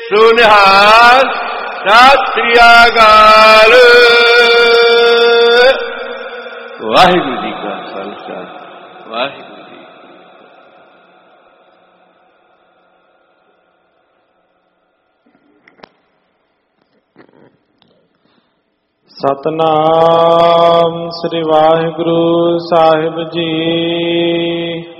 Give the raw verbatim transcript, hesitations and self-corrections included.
ਸੋ ਨਿਹਾਲ। ਸਤਿ ਸ੍ਰੀ ਅਕਾਲ। ਵਾਹਿਗੁਰੂ ਜੀ ਕਾ ਖਾਲਸਾ, ਵਾਹਿਗੁਰੂ ਜੀ। ਸਤਨਾਮ ਸ੍ਰੀ ਵਾਹਿਗੁਰੂ ਸਾਹਿਬ ਜੀ।